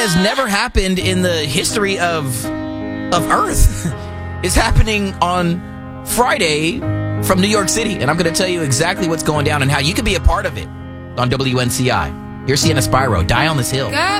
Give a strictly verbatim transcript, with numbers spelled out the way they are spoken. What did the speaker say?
has never happened in the history of of Earth. Is happening on Friday from New York City, and I'm going to tell you exactly what's going down and how you can be a part of it on W N C I. Here's Sienna Spyro. Die on this hill. Got